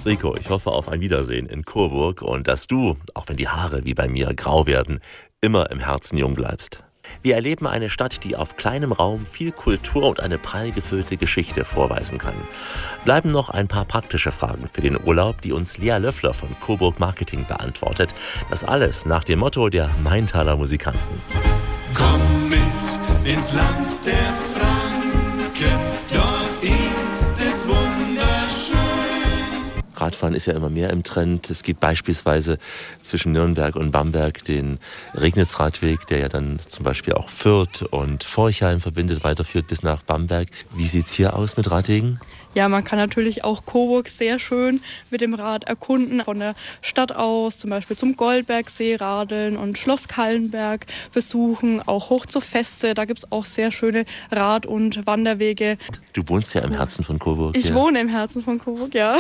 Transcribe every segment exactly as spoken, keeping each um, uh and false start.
Rico, ich hoffe auf ein Wiedersehen in Coburg und dass du, auch wenn die Haare wie bei mir grau werden, immer im Herzen jung bleibst. Wir erleben eine Stadt, die auf kleinem Raum viel Kultur und eine prall gefüllte Geschichte vorweisen kann. Bleiben noch ein paar praktische Fragen für den Urlaub, die uns Lea Löffler von Coburg Marketing beantwortet. Das alles nach dem Motto der Maintaler Musikanten. Komm mit ins Land der Franken, dort ist es wunderschön. Radfahren ist ja immer mehr im Trend. Es gibt beispielsweise zwischen Nürnberg und Bamberg den Regnitzradweg, der ja dann zum Beispiel auch Fürth und Forchheim verbindet, weiterführt bis nach Bamberg. Wie sieht's hier aus mit Radwegen? Ja, man kann natürlich auch Coburg sehr schön mit dem Rad erkunden. Von der Stadt aus zum Beispiel zum Goldbergsee radeln und Schloss Kallenberg besuchen, auch hoch zur Feste. Da gibt es auch sehr schöne Rad- und Wanderwege. Du wohnst ja im Herzen von Coburg. Ich ja. wohne im Herzen von Coburg, ja.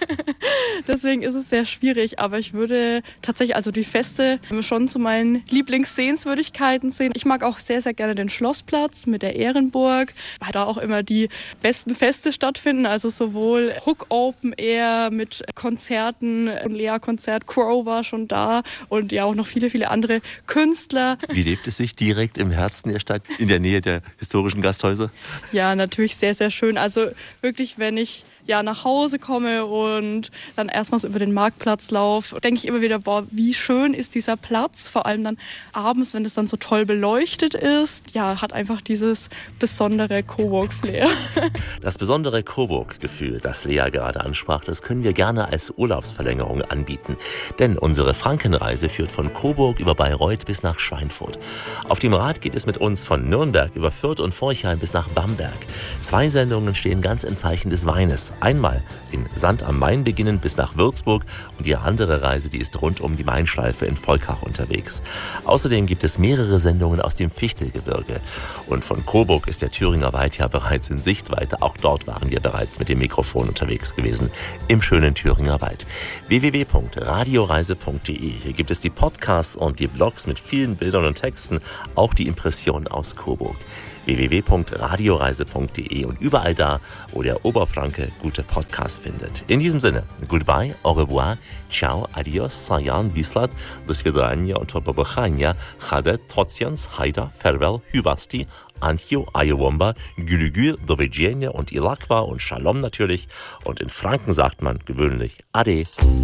Deswegen ist es sehr schwierig. Aber ich würde tatsächlich also die Feste schon zu meinen Lieblingssehenswürdigkeiten sehen. Ich mag auch sehr, sehr gerne den Schlossplatz mit der Ehrenburg, weil da auch immer die besten Feste stattfinden. Also sowohl Hook Open Air mit Konzerten, ein Lea-Konzert, Crow war schon da und ja auch noch viele, viele andere Künstler. Wie lebt es sich direkt im Herzen der Stadt, in der Nähe der historischen Gasthäuser? Ja, natürlich sehr, sehr schön. Also wirklich, wenn ich ja nach Hause komme und dann erstmal so über den Marktplatz laufe, denke ich immer wieder, boah, wie schön ist dieser Platz, vor allem dann abends, wenn es dann so toll beleuchtet ist. Ja, hat einfach dieses besondere Coburg-Flair. Das besondere Coburg-Gefühl, das Lea gerade ansprach, das können wir gerne als Urlaubsverlängerung anbieten. Denn unsere Frankenreise führt von Coburg über Bayreuth bis nach Schweinfurt. Auf dem Rad geht es mit uns von Nürnberg über Fürth und Forchheim bis nach Bamberg. Zwei Sendungen stehen ganz im Zeichen des Weines. Einmal in Sand am Main beginnend bis nach Würzburg und die andere Reise, die ist rund um die Mainschleife in Volkach unterwegs. Außerdem gibt es mehrere Sendungen aus dem Fichtelgebirge. Und von Coburg ist der Thüringer Wald ja bereits in Sichtweite. Auch dort waren wir bereits mit dem Mikrofon unterwegs gewesen, im schönen Thüringer Wald. w w w punkt radioreise punkt de. Hier gibt es die Podcasts und die Blogs mit vielen Bildern und Texten, auch die Impressionen aus Coburg. w w w punkt radioreise punkt de und überall da, wo der Oberfranke gute Podcasts findet. In diesem Sinne, goodbye, au revoir, ciao, adios, sayan, vislat, do svidania und do pobochania, chade, tocians, haida, farewell, hyvasti, Antjo, Ayowomba, Gülügül, do widzenia und Ilakwa und Shalom natürlich. Und in Franken sagt man gewöhnlich Ade.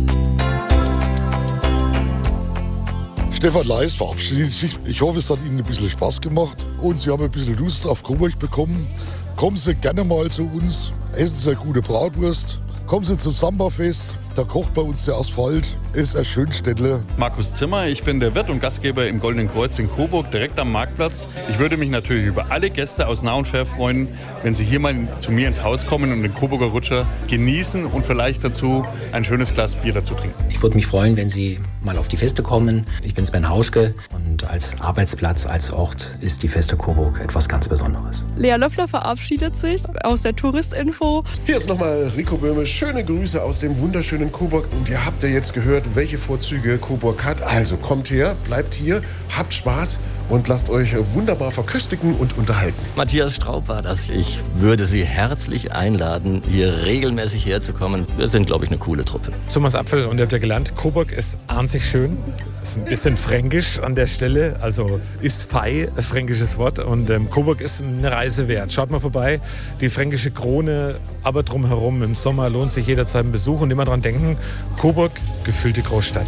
Stefan Leist verabschiedet sich. Ich hoffe, es hat Ihnen ein bisschen Spaß gemacht und Sie haben ein bisschen Lust auf Coburg bekommen. Kommen Sie gerne mal zu uns, essen Sie eine gute Bratwurst, kommen Sie zum Samba-Fest, da kocht bei uns der Asphalt, ist ein schönes Städtle. Markus Zimmer, ich bin der Wirt und Gastgeber im Goldenen Kreuz in Coburg, direkt am Marktplatz. Ich würde mich natürlich über alle Gäste aus nah und fern freuen, wenn Sie hier mal zu mir ins Haus kommen und den Coburger Rutscher genießen und vielleicht dazu ein schönes Glas Bier dazu trinken. Ich würde mich freuen, wenn Sie mal auf die Feste kommen. Ich bin Sven Hauschke und als Arbeitsplatz, als Ort ist die Feste Coburg etwas ganz Besonderes. Lea Löffler verabschiedet sich aus der Touristinfo. Hier ist nochmal Rico Böhme. Schöne Grüße aus dem wunderschönen Coburg. Und ihr habt ja jetzt gehört, welche Vorzüge Coburg hat. Also kommt her, bleibt hier, habt Spaß und lasst euch wunderbar verköstigen und unterhalten. Matthias Straub war das. Ich würde Sie herzlich einladen, hier regelmäßig herzukommen. Wir sind, glaube ich, eine coole Truppe. Thomas Apfel und ihr habt ja gelernt, Coburg ist an sich schön. Ist ein bisschen fränkisch an der Stelle, also ist fei, ein fränkisches Wort. Und ähm, Coburg ist eine Reise wert. Schaut mal vorbei, die fränkische Krone, aber drumherum im Sommer lohnt sich jederzeit ein Besuch. Und immer dran denken, Coburg, gefüllte Großstadt.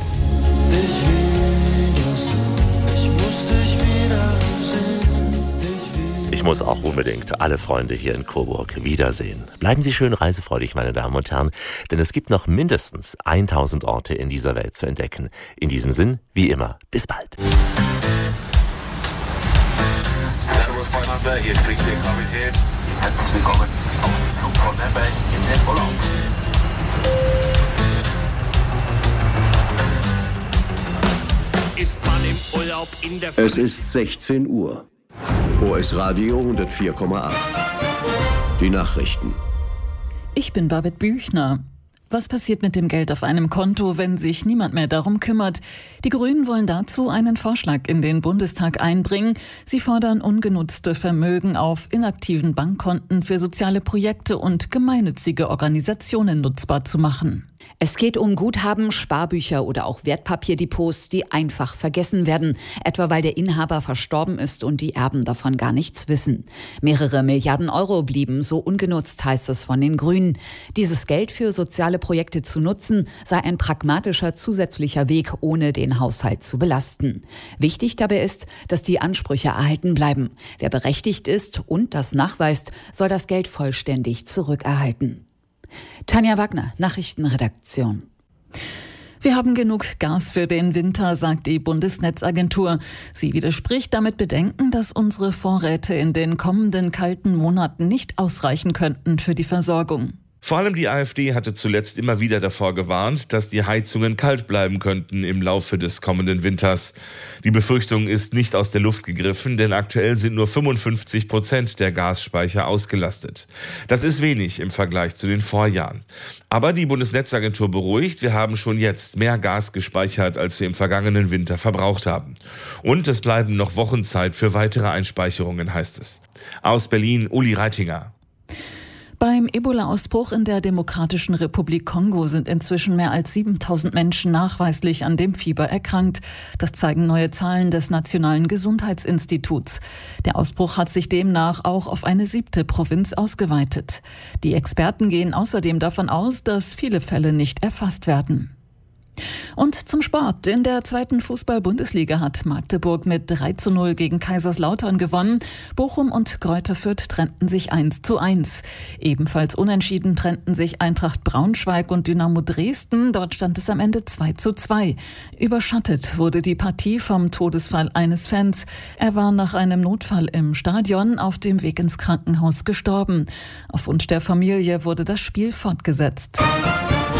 Ich muss auch unbedingt alle Freunde hier in Coburg wiedersehen. Bleiben Sie schön reisefreudig, meine Damen und Herren, denn es gibt noch mindestens tausend Orte in dieser Welt zu entdecken. In diesem Sinn, wie immer, bis bald. Servus voneinander, hier spricht der Kapitän. Herzlich willkommen auf dem Flug von Nürnberg in den Urlaub. Ist man im Urlaub in der Es ist sechzehn Uhr. O S Radio hundertvier Komma acht. Die Nachrichten. Ich bin Babette Büchner. Was passiert mit dem Geld auf einem Konto, wenn sich niemand mehr darum kümmert? Die Grünen wollen dazu einen Vorschlag in den Bundestag einbringen. Sie fordern, ungenutzte Vermögen auf inaktiven Bankkonten für soziale Projekte und gemeinnützige Organisationen nutzbar zu machen. Es geht um Guthaben, Sparbücher oder auch Wertpapierdepots, die einfach vergessen werden, etwa weil der Inhaber verstorben ist und die Erben davon gar nichts wissen. Mehrere Milliarden Euro blieben so ungenutzt, heißt es von den Grünen. Dieses Geld für soziale Projekte zu nutzen, sei ein pragmatischer zusätzlicher Weg, ohne den Haushalt zu belasten. Wichtig dabei ist, dass die Ansprüche erhalten bleiben. Wer berechtigt ist und das nachweist, soll das Geld vollständig zurückerhalten. Tanja Wagner, Nachrichtenredaktion. Wir haben genug Gas für den Winter, sagt die Bundesnetzagentur. Sie widerspricht damit Bedenken, dass unsere Vorräte in den kommenden kalten Monaten nicht ausreichen könnten für die Versorgung. Vor allem die AfD hatte zuletzt immer wieder davor gewarnt, dass die Heizungen kalt bleiben könnten im Laufe des kommenden Winters. Die Befürchtung ist nicht aus der Luft gegriffen, denn aktuell sind nur fünfundfünfzig Prozent der Gasspeicher ausgelastet. Das ist wenig im Vergleich zu den Vorjahren. Aber die Bundesnetzagentur beruhigt, wir haben schon jetzt mehr Gas gespeichert, als wir im vergangenen Winter verbraucht haben. Und es bleiben noch Wochen Zeit für weitere Einspeicherungen, heißt es. Aus Berlin, Uli Reitinger. Beim Ebola-Ausbruch in der Demokratischen Republik Kongo sind inzwischen mehr als siebentausend Menschen nachweislich an dem Fieber erkrankt. Das zeigen neue Zahlen des Nationalen Gesundheitsinstituts. Der Ausbruch hat sich demnach auch auf eine siebte Provinz ausgeweitet. Die Experten gehen außerdem davon aus, dass viele Fälle nicht erfasst werden. Und zum Sport. In der zweiten Fußball-Bundesliga hat Magdeburg mit drei zu null gegen Kaiserslautern gewonnen. Bochum und Greuther Fürth trennten sich eins zu eins. Ebenfalls unentschieden trennten sich Eintracht Braunschweig und Dynamo Dresden. Dort stand es am Ende zwei zu zwei. Überschattet wurde die Partie vom Todesfall eines Fans. Er war nach einem Notfall im Stadion auf dem Weg ins Krankenhaus gestorben. Auf Wunsch der Familie wurde das Spiel fortgesetzt.